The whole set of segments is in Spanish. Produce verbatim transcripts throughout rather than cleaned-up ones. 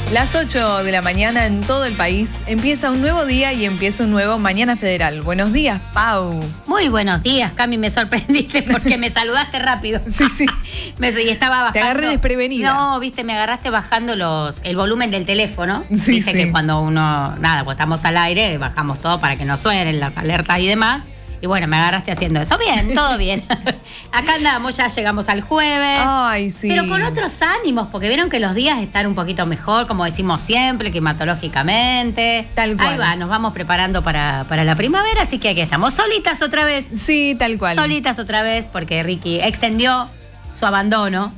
Las ocho de la mañana en todo el país empieza un nuevo día y empieza un nuevo Mañana Federal. Buenos días, Pau. Muy buenos días, Cami, me sorprendiste porque me saludaste rápido. Sí, sí. me, y estaba bajando. Te agarré desprevenida. No, viste, me agarraste bajando los el volumen del teléfono. Sí, Dice sí. que cuando uno, nada, pues estamos al aire, bajamos todo para que no suenen las alertas y demás. Y bueno, me agarraste haciendo eso. Bien, todo bien. Acá andamos, ya llegamos al jueves. Ay, sí. Pero con otros ánimos, porque vieron que los días están un poquito mejor, como decimos siempre, climatológicamente. Tal cual. Ahí va, nos vamos preparando para, para la primavera, así que aquí estamos solitas otra vez. Sí, tal cual. Solitas otra vez, porque Ricky extendió su abandono.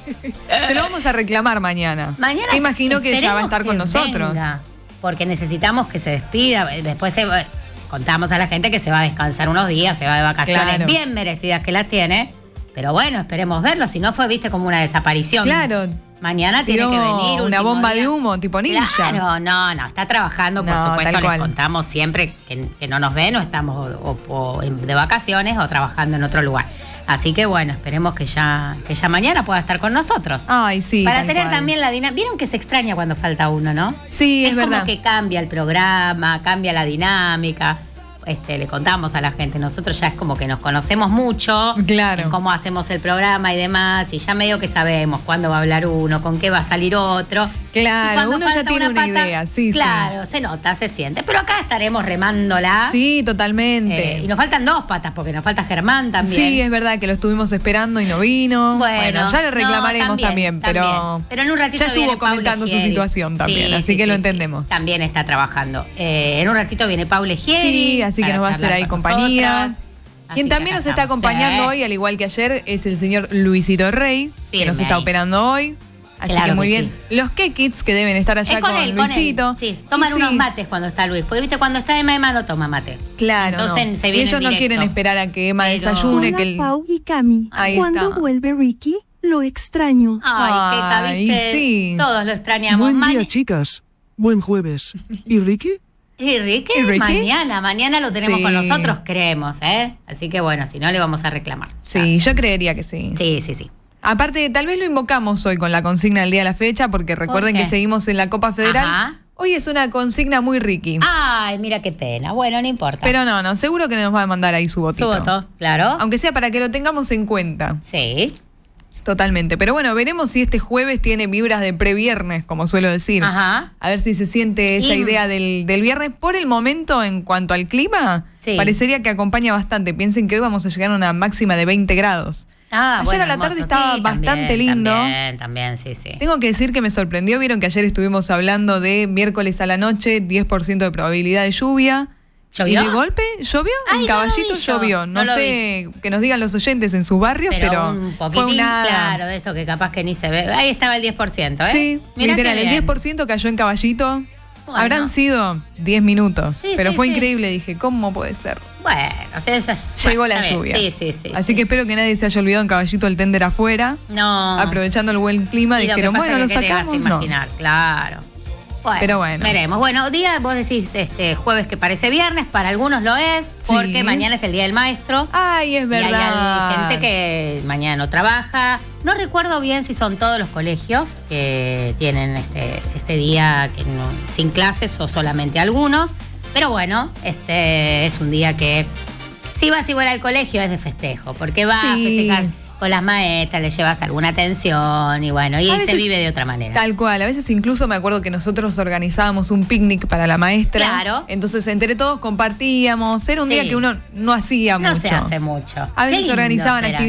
Se lo vamos a reclamar mañana. Mañana Te imagino que ya va a esperemos estar con que nosotros. venga, porque necesitamos que se despida. Después se, contamos a la gente que se va a descansar unos días, se va de vacaciones Claro. bien merecidas que las tiene. Pero bueno, esperemos verlo, si no fue, viste, como una desaparición. Claro. Mañana tiene Tiró que venir. una último bomba día. de humo, tipo ninja. Claro, no, no, está trabajando, por No, supuesto, tal les cual. contamos siempre que, que no nos ven o estamos o, o de vacaciones o trabajando en otro lugar. Así que bueno, esperemos que ya, que ya mañana pueda estar con nosotros. Ay, sí. Para tal tener cual. también la dinámica. Vieron que se extraña cuando falta uno, ¿no? Sí, es, es verdad. como que cambia el programa, cambia la dinámica. Este, le contamos a la gente, nosotros ya es como que nos conocemos mucho, Claro. en cómo hacemos el programa y demás, y ya medio que sabemos cuándo va a hablar uno, con qué va a salir otro. Claro, Y cuando uno ya falta tiene una idea, sí, sí. Claro, se nota, se siente, pero acá estaremos remándola. Sí, totalmente. Eh, y nos faltan dos patas, porque nos falta Germán también. Sí, es verdad que lo estuvimos esperando y no vino. Bueno, ya le reclamaremos no, también, pero, también. Pero en un ratito ya estuvo viene Paula comentando su Gieri. situación también, Sí, así sí, que sí, lo sí. entendemos. También está trabajando. Eh, en un ratito viene Paula Gieri. Sí, así que para nos va a hacer charlar ahí con compañía. nosotras. Quien Así que también acá nos está estamos. acompañando Sí. hoy, al igual que ayer, es el señor Luisito Rey, que Firme nos está ahí. operando hoy. Así Claro que muy que bien. Los K-Kids que deben estar allá Es con, con, él, con Luisito. él. Sí, toman Y unos sí, mates cuando está Luis. Porque viste, cuando está Emma, Emma no toma mate. Claro, Entonces no. se Y viene ellos en no directo. quieren esperar a que Emma Pero- desayune. Hola, que el... Pau y Cami. Ahí ¿Cuándo está. vuelve Ricky? Lo extraño. Ay, qué Ay, cabiste. sí. Todos lo extrañamos. Buen Ma- día, chicas. Buen jueves. ¿Y Ricky? ¿Y Ricky? ¿Y Ricky? Mañana, mañana lo tenemos Sí. con nosotros, creemos, ¿eh? Así que bueno, si no le vamos a reclamar. Sí, yo creería que sí. Sí, sí, sí. Aparte, tal vez lo invocamos hoy con la consigna del día de la fecha, porque recuerden qué? que seguimos en la Copa Federal. Ajá. Hoy es una consigna muy Ricky. Ay, mira qué pena. Bueno, no importa. Pero no, no, seguro que nos va a mandar ahí su su votito. voto, claro. Aunque sea para que lo tengamos en cuenta. Sí. Totalmente. Pero bueno, veremos si este jueves tiene vibras de previernes, como suelo decir. Ajá. A ver si se siente esa Y- idea del, del viernes. Por el momento, en cuanto al clima, Sí. parecería que acompaña bastante. Piensen que hoy vamos a llegar a una máxima de veinte grados. Ah, Ayer bueno, a la tarde hermoso. estaba Sí, bastante también, lindo. También, también, sí, sí. Tengo que decir que me sorprendió. Vieron que ayer estuvimos hablando de miércoles a la noche, diez por ciento de probabilidad de lluvia. ¿Llovió? Y de golpe, ¿llovió? Ay, en no Caballito lo vi yo, llovió. No, no lo sé, que nos digan los oyentes en sus barrios, pero, Pero, un fue poquitín, una... claro, de eso que capaz que ni se ve. Ahí estaba el diez por ciento, ¿eh? Sí, Mirá literal, qué el bien. diez por ciento cayó en Caballito. Bueno. Habrán sido diez minutos, Sí, pero sí, fue sí. increíble. Dije, ¿cómo puede ser? Bueno, o sea, esa, Llegó bueno, la está bien. lluvia. Sí, sí, sí. Así sí. que espero que nadie se haya olvidado en Caballito el tender afuera. No. Aprovechando el buen clima, Y lo que dijeron, pasa bueno, lo es que ¿qué te vas a sacamos. No. imaginar? Claro. Bueno, Pero bueno. Veremos. Bueno, día, vos decís este jueves que parece viernes, para algunos lo es, porque Sí. mañana es el Día del Maestro. Ay, es Y verdad. hay gente que mañana no trabaja. No recuerdo bien si son todos los colegios que tienen este, este día que no- sin clases o solamente algunos. Pero bueno, este es un día que si vas igual al colegio es de festejo, porque vas a Sí. festejar con las maestras, le llevas alguna atención y bueno, y A se veces- vive de otra manera. Tal cual, a veces incluso me acuerdo que nosotros organizábamos un picnic para la maestra. Claro. Entonces entre todos compartíamos, era un Sí. día que uno no hacía No mucho. se hace mucho. A Qué veces lindo organizaban será.